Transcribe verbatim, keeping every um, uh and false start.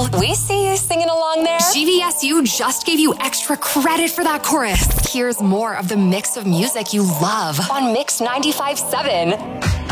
We see you singing along there. G V S U just gave you extra credit for that chorus. Here's more of the mix of music you love on Mix ninety-five point seven.